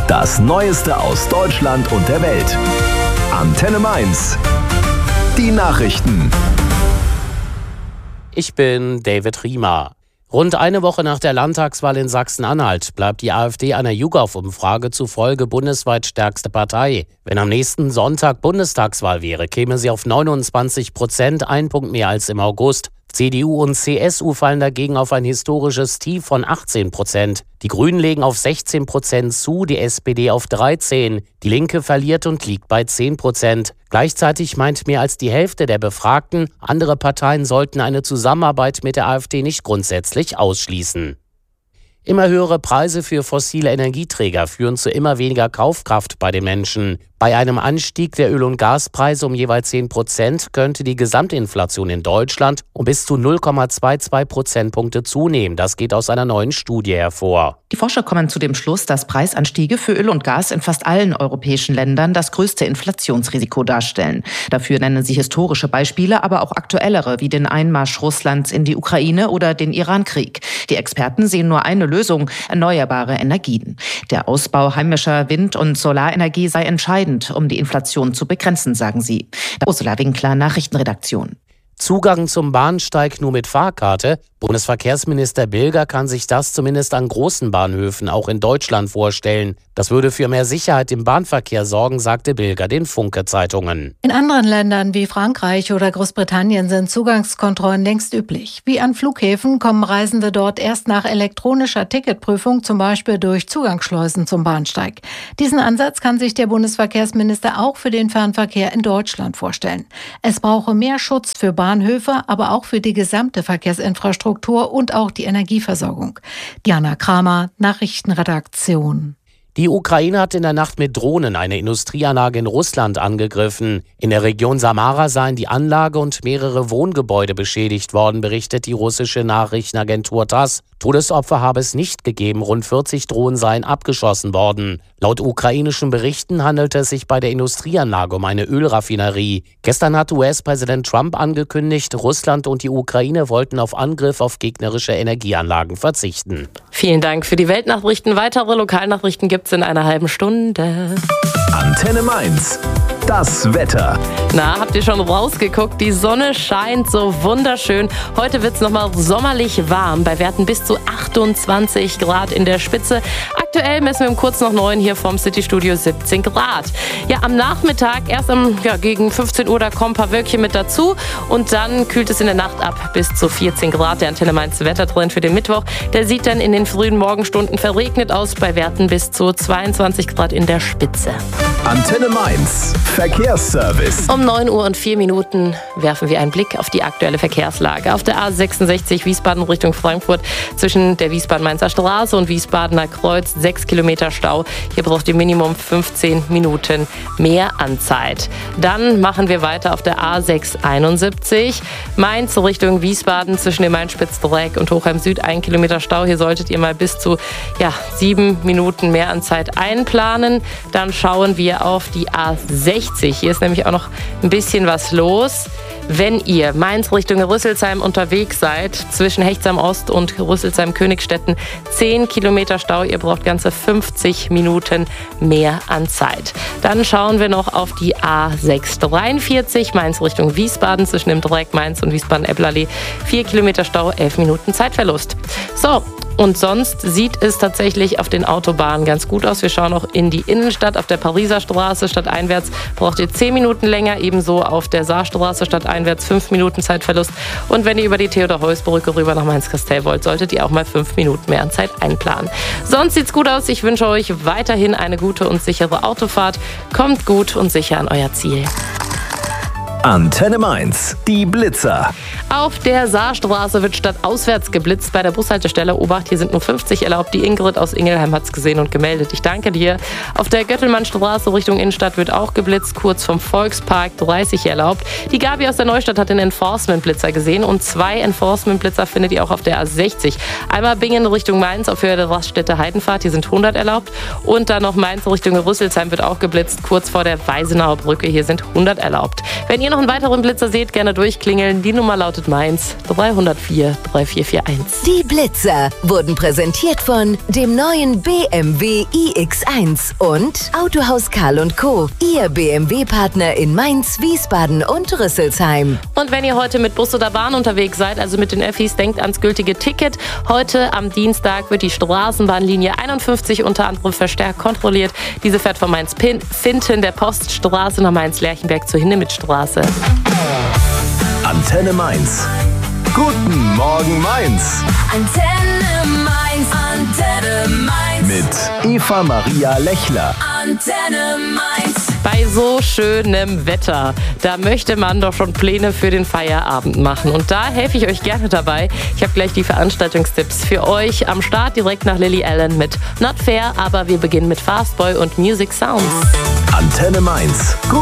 Das Neueste aus Deutschland und der Welt. Antenne Mainz. Die Nachrichten. Ich bin David Riemer. Rund eine Woche nach der Landtagswahl in Sachsen-Anhalt bleibt die AfD einer YouGov-Umfrage zufolge bundesweit stärkste Partei. Wenn am nächsten Sonntag Bundestagswahl wäre, käme sie auf 29%, ein Punkt mehr als im August. CDU und CSU fallen dagegen auf ein historisches Tief von 18%. Die Grünen legen auf 16% zu, die SPD auf 13%. Die Linke verliert und liegt bei 10%. Gleichzeitig meint mehr als die Hälfte der Befragten, andere Parteien sollten eine Zusammenarbeit mit der AfD nicht grundsätzlich ausschließen. Immer höhere Preise für fossile Energieträger führen zu immer weniger Kaufkraft bei den Menschen. Bei einem Anstieg der Öl- und Gaspreise um jeweils 10% könnte die Gesamtinflation in Deutschland um bis zu 0,22 Prozentpunkte zunehmen. Das geht aus einer neuen Studie hervor. Die Forscher kommen zu dem Schluss, dass Preisanstiege für Öl und Gas in fast allen europäischen Ländern das größte Inflationsrisiko darstellen. Dafür nennen sie historische Beispiele, aber auch aktuellere, wie den Einmarsch Russlands in die Ukraine oder den Irankrieg. Die Experten sehen nur eine Lösung: erneuerbare Energien. Der Ausbau heimischer Wind- und Solarenergie sei entscheidend, um die Inflation zu begrenzen, sagen sie. Ursula Winkler, Nachrichtenredaktion. Zugang zum Bahnsteig nur mit Fahrkarte? Bundesverkehrsminister Bilger kann sich das zumindest an großen Bahnhöfen auch in Deutschland vorstellen. Das würde für mehr Sicherheit im Bahnverkehr sorgen, sagte Bilger den Funke-Zeitungen. In anderen Ländern wie Frankreich oder Großbritannien sind Zugangskontrollen längst üblich. Wie an Flughäfen kommen Reisende dort erst nach elektronischer Ticketprüfung, zum Beispiel durch Zugangsschleusen zum Bahnsteig. Diesen Ansatz kann sich der Bundesverkehrsminister auch für den Fernverkehr in Deutschland vorstellen. Es brauche mehr Schutz für Bahnhöfe, aber auch für die gesamte Verkehrsinfrastruktur und auch die Energieversorgung. Diana Kramer, Nachrichtenredaktion. Die Ukraine hat in der Nacht mit Drohnen eine Industrieanlage in Russland angegriffen. In der Region Samara seien die Anlage und mehrere Wohngebäude beschädigt worden, berichtet die russische Nachrichtenagentur TASS. Todesopfer habe es nicht gegeben, rund 40 Drohnen seien abgeschossen worden. Laut ukrainischen Berichten handelte es sich bei der Industrieanlage um eine Ölraffinerie. Gestern hat US-Präsident Trump angekündigt, Russland und die Ukraine wollten auf Angriff auf gegnerische Energieanlagen verzichten. Vielen Dank für die Weltnachrichten. Weitere Lokalnachrichten gibt's in einer halben Stunde. Antenne Mainz. Das Wetter. Na, habt ihr schon rausgeguckt? Die Sonne scheint so wunderschön. Heute wird's nochmal sommerlich warm, bei Werten bis zu 28 Grad in der Spitze. Aktuell messen wir um kurz nach 9 hier vom Citystudio 17 Grad. Ja, am Nachmittag, erst gegen 15 Uhr, da kommen ein paar Wölkchen mit dazu. Und dann kühlt es in der Nacht ab bis zu 14 Grad. Der Antenne Mainz Wettertrend für den Mittwoch, der sieht dann in den frühen Morgenstunden verregnet aus, bei Werten bis zu 22 Grad in der Spitze. Antenne Mainz. Verkehrsservice. Um 9 Uhr und 4 Minuten werfen wir einen Blick auf die aktuelle Verkehrslage. Auf der A66 Wiesbaden Richtung Frankfurt zwischen der Wiesbaden-Mainzer Straße und Wiesbadener Kreuz 6 Kilometer Stau. Hier braucht ihr Minimum 15 Minuten mehr an Zeit. Dann machen wir weiter auf der A671 Mainz Richtung Wiesbaden zwischen dem Main-Spitz-Dreieck und Hochheim Süd 1 Kilometer Stau. Hier solltet ihr mal bis zu 7 Minuten mehr an Zeit einplanen. Dann schauen wir auf die A60. Hier ist nämlich auch noch ein bisschen was los. Wenn ihr Mainz Richtung Rüsselsheim unterwegs seid, zwischen Hechtsheim Ost und Rüsselsheim-Königstetten 10 Kilometer Stau, ihr braucht ganze 50 Minuten mehr an Zeit. Dann schauen wir noch auf die A643 Mainz Richtung Wiesbaden zwischen dem Dreieck Mainz und Wiesbaden-Eppelallee 4 Kilometer Stau, 11 Minuten Zeitverlust. So. Und sonst sieht es tatsächlich auf den Autobahnen ganz gut aus. Wir schauen auch in die Innenstadt. Auf der Pariser Straße stadteinwärts braucht ihr 10 Minuten länger. Ebenso auf der Saarstraße stadteinwärts 5 Minuten Zeitverlust. Und wenn ihr über die Theodor-Heuss-Brücke rüber nach Mainz-Kastel wollt, solltet ihr auch mal 5 Minuten mehr an Zeit einplanen. Sonst sieht's gut aus. Ich wünsche euch weiterhin eine gute und sichere Autofahrt. Kommt gut und sicher an euer Ziel. Antenne Mainz, die Blitzer. Auf der Saarstraße wird stadtauswärts geblitzt. Bei der Bushaltestelle Obacht, hier sind nur 50 erlaubt. Die Ingrid aus Ingelheim hat's gesehen und gemeldet. Ich danke dir. Auf der Göttelmannstraße Richtung Innenstadt wird auch geblitzt. Kurz vom Volkspark 30 erlaubt. Die Gabi aus der Neustadt hat den Enforcement-Blitzer gesehen. Und 2 Enforcement-Blitzer findet ihr auch auf der A60. Einmal Bingen Richtung Mainz auf Höhe der Raststätte Heidenfahrt. Hier sind 100 erlaubt. Und dann noch Mainz Richtung Rüsselsheim wird auch geblitzt. Kurz vor der Weisenauer Brücke. Hier sind 100 erlaubt. Wenn ihr ihr noch einen weiteren Blitzer seht, gerne durchklingeln. Die Nummer lautet Mainz 304 3441. Die Blitzer wurden präsentiert von dem neuen BMW iX1 und Autohaus Karl & Co., Ihr BMW-Partner in Mainz, Wiesbaden und Rüsselsheim. Und wenn ihr heute mit Bus oder Bahn unterwegs seid, also mit den Öffis, denkt ans gültige Ticket. Heute am Dienstag wird die Straßenbahnlinie 51 unter anderem verstärkt kontrolliert. Diese fährt von Mainz-Finten, der Poststraße nach Mainz-Lerchenberg zur Hindemithstraße. Antenne Mainz. Guten Morgen Mainz. Antenne Mainz, Antenne Mainz. Mit Eva Maria Lechler. Antenne Mainz. Bei so schönem Wetter, da möchte man doch schon Pläne für den Feierabend machen. Und da helfe ich euch gerne dabei. Ich habe gleich die Veranstaltungstipps für euch am Start, direkt nach Lily Allen mit Not Fair, aber wir beginnen mit Fastboy und Music Sounds. Antenne Mainz.